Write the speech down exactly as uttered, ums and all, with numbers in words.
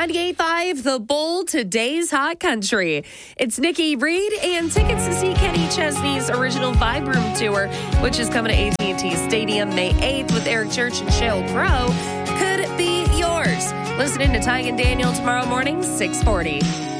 ninety-eight point five The Bull, today's hot country. It's Nikki Reed, and tickets to see Kenny Chesney's original Vibe Room Tour, which is coming to A T and T Stadium May eighth with Eric Church and Sheryl Crow, could be yours. Listening to Ty and Daniel tomorrow morning, six forty.